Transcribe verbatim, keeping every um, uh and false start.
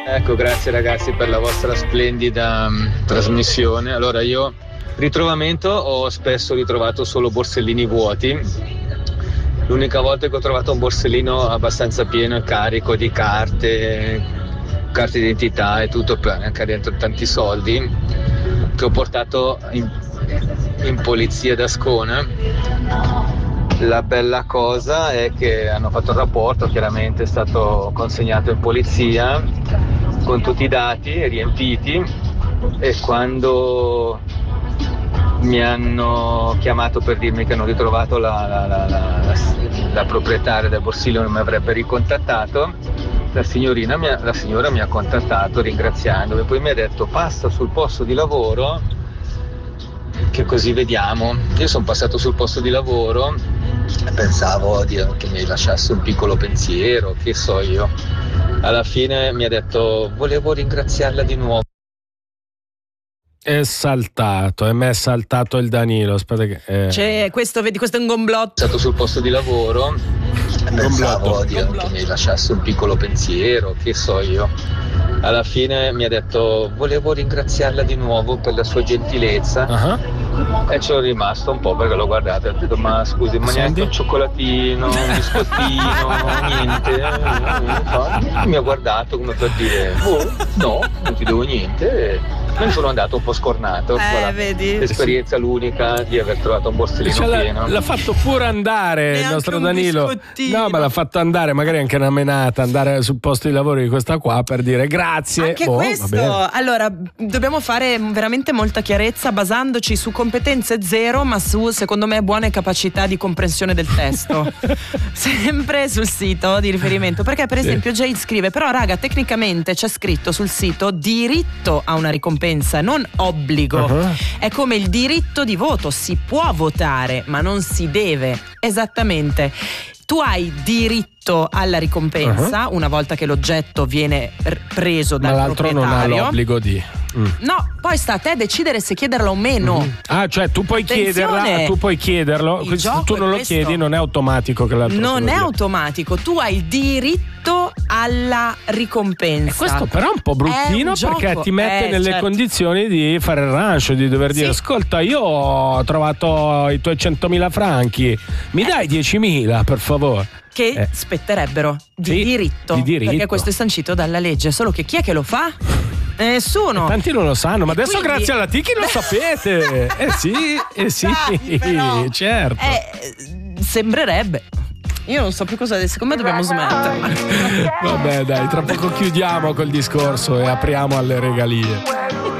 Ecco, grazie ragazzi per la vostra splendida um, trasmissione. Allora, io ritrovamento ho spesso ritrovato solo borsellini vuoti. L'unica volta che ho trovato un borsellino abbastanza pieno e carico di carte, carte d'identità e tutto, anche dentro tanti soldi, che ho portato in, in polizia ad Ascona. La bella cosa è che hanno fatto il rapporto, chiaramente è stato consegnato in polizia con tutti i dati riempiti, e quando mi hanno chiamato per dirmi che hanno ritrovato la, la, la, la, la, la proprietaria del borsillo, non mi avrebbe ricontattato, la signorina mi ha, la signora mi ha contattato ringraziandomi, poi mi ha detto passa sul posto di lavoro che così vediamo. Io sono passato sul posto di lavoro e pensavo di, che mi lasciasse un piccolo pensiero, che so io. Alla fine mi ha detto volevo ringraziarla di nuovo. È saltato, e me è saltato il Danilo. Aspetta che eh. C'è questo, vedi, questo è un gomblotto. Sono stato sul posto di lavoro e pensavo di, che mi lasciasse un piccolo pensiero, che so io. Alla fine mi ha detto volevo ringraziarla di nuovo per la sua gentilezza. Uh-huh. E ci sono rimasto un po' perché l'ho guardato e ho detto ma scusi, ma neanche un cioccolatino, un biscottino, niente. Mi ha guardato come per dire oh, no, non ti devo niente. Me ne sono andato un po' scornato. Eh, voilà. Vedi? L'esperienza l'unica di aver trovato un borsellino cioè, pieno. L'ha, l'ha fatto pure andare neanche il nostro un Danilo. biscottino. No, ma l'ha fatto andare, magari anche una menata, andare sul posto di lavoro di questa qua per dire grazie. Anche boh, questo, allora dobbiamo fare veramente molta chiarezza basandoci su competenze zero, ma su, secondo me, buone capacità di comprensione del testo. Sempre sul sito di riferimento, perché per esempio Jade scrive però raga, tecnicamente c'è scritto sul sito diritto a una ricompensa, non obbligo. Uh-huh. È come il diritto di voto, si può votare ma non si deve. Esattamente. Tu hai diritto alla ricompensa uh-huh. una volta che l'oggetto viene r- preso dal ma l'altro proprietario. Non ha l'obbligo di mm. No, poi sta a te decidere se chiederla o meno. Mm. Ah, cioè tu puoi Attenzione, chiederla, tu puoi chiederlo. Se tu non lo questo. chiedi, non è automatico che l'altro non è automatico. Tu hai il diritto alla ricompensa. E questo però è un po' bruttino, un perché gioco. ti mette eh, nelle certo. condizioni di fare il rancio, di dover dire sì. Ascolta, io ho trovato i tuoi centomila franchi, mi eh. dai diecimila per favore. Che eh. spetterebbero di, sì, diritto, di diritto, perché questo è sancito dalla legge. Solo che chi è che lo fa? Nessuno. E tanti non lo sanno, ma e adesso quindi... grazie alla Tiki lo sapete. Eh sì, eh sì, Dai, però, certo. Eh, sembrerebbe. Io non so più cosa dire, secondo me dobbiamo smetterla. Vabbè dai, tra poco chiudiamo col discorso e apriamo alle regalie.